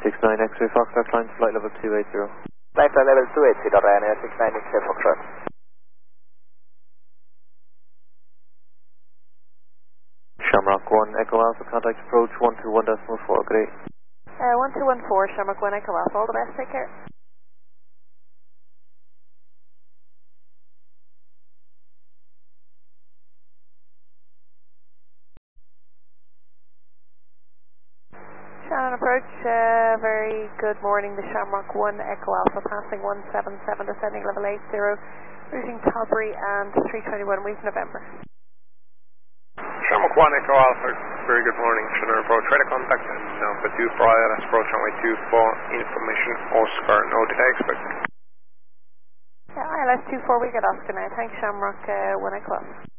69 X-ray Foxtrot, climb to flight level 280. Flight level 280, Ryanair 69 X-ray Foxtrot. Shamrock 1 Echo Alpha, contact approach 121.4, great. 1214, Shamrock 1 Echo Alpha, all the best, take care. Shannon approach, very good morning, the Shamrock 1 Echo Alpha, passing 177, descending level 80, routing Tilbury and 321, week November. Shamrock 1 Echo Alpha, very good morning, Shannon approach, ready contact, Alpha 2 for ILS approach runway 24, information Oscar, no did I expect? Yeah, ILS 24, we get Oscar now, thanks Shamrock 1 Echo Alpha.